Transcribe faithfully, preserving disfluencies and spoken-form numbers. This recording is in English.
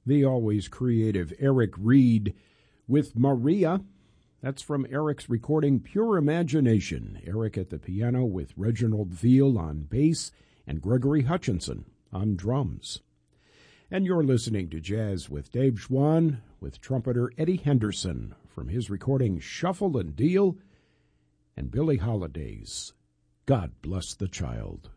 The always creative Eric Reed with Maria. That's from Eric's recording Pure Imagination. Eric at the piano with Reginald Veal on bass and Gregory Hutchinson on drums. And you're listening to Jazz with Dave Schwann with trumpeter Eddie Henderson from his recording Shuffle and Deal, and Billie Holiday's God Bless the Child.